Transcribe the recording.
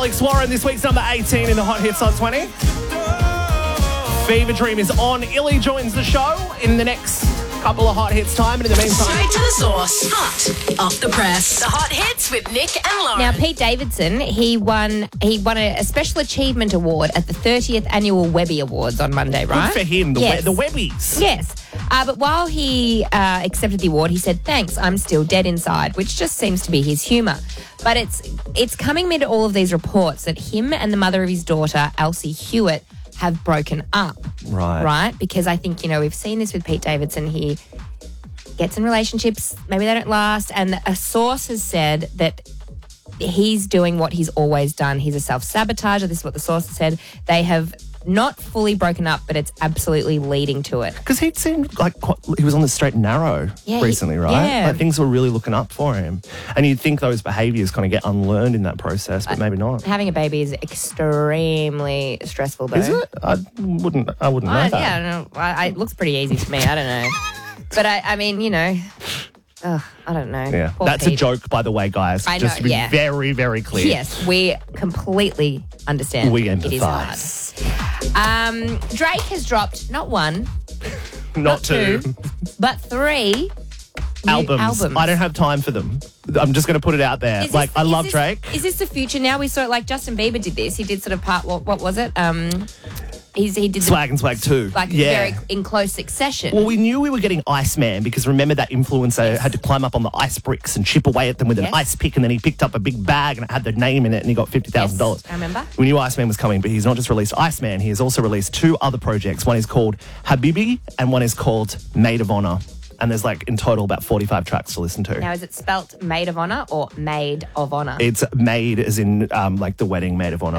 Alex Warren, this week's number 18 in the Hot Hits on 20. Fever Dream is on. Illy joins the show in the next couple of Hot Hits time. And in the meantime... Straight to the source. Hot off the press. The Hot Hits with Nick and Lauren. Now, Pete Davidson, he won a Special Achievement Award at the 30th Annual Webby Awards on Monday, right? Good for him, the Yes. Webbies. Yes. But while he accepted the award, he said, "Thanks, I'm still dead inside," which just seems to be his humour. But it's coming amid all of these reports that him and the mother of his daughter, Elsie Hewitt, have broken up. Right? Because I think, we've seen this with Pete Davidson. He gets in relationships, maybe they don't last, and a source has said that he's doing what he's always done. He's a self-sabotager. This is what the source has said. They have not fully broken up, but it's absolutely leading to it. Because he seemed like he was on the straight and narrow recently, right? Yeah. Like things were really looking up for him. And you'd think those behaviours kind of get unlearned in that process, but maybe not. Having a baby is extremely stressful, though. Is it? I wouldn't know that. Yeah, I don't know. It looks pretty easy to me. I don't know. But I mean, I don't know. Yeah, Poor that's Pete. a joke, by the way, guys. I know, Just to be yeah. very, very clear. Yes, we completely understand. We It is hard. empathise. Drake has dropped not one, Not two. but three new albums. I don't have time for them. I'm just going to put it out there. I love Drake. Is this the future now? We saw it like Justin Bieber did this. He did sort of what was it? He did Swag and Swag 2. very in close succession. Well, we knew we were getting Iceman because remember that influencer had to climb up on the ice bricks and chip away at them with an ice pick, and then he picked up a big bag and it had their name in it and he got $50,000. Yes, I remember. We knew Iceman was coming, but he's not just released Iceman, he has also released two other projects. One is called Habibi and one is called Maid of Honor. And there's in total about 45 tracks to listen to. Now, is it spelt Maid of Honor or Maid of Honor? It's Maid as in the wedding Maid of Honor.